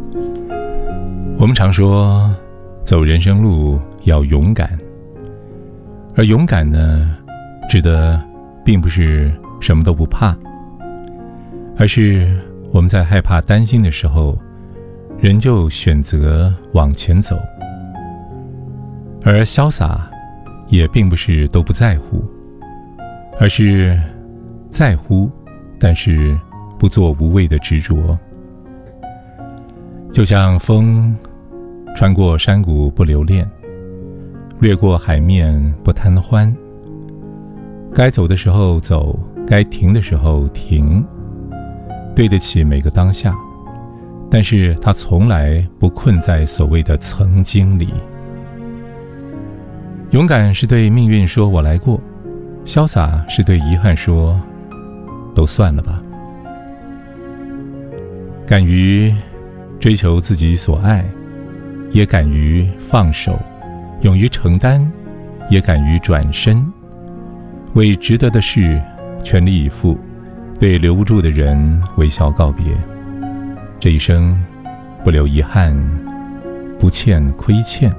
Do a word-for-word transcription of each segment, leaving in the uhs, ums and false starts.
我们常说走人生路要勇敢，而勇敢呢，指的并不是什么都不怕，而是我们在害怕担心的时候，仍旧选择往前走。而潇洒也并不是都不在乎，而是在乎，但是不做无谓的执着。就像风穿过山谷不留恋，掠过海面不贪欢，该走的时候走，该停的时候停，对得起每个当下，但是他从来不困在所谓的曾经里。勇敢是对命运说我来过，潇洒是对遗憾说都算了吧。敢于追求自己所爱，也敢于放手，勇于承担，也敢于转身，为值得的事全力以赴，对留不住的人微笑告别。这一生不留遗憾，不欠亏欠。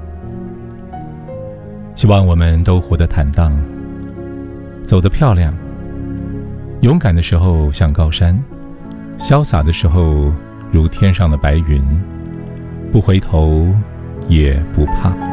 希望我们都活得坦荡，走得漂亮。勇敢的时候像高山，潇洒的时候如天上的白云，不回头也不怕。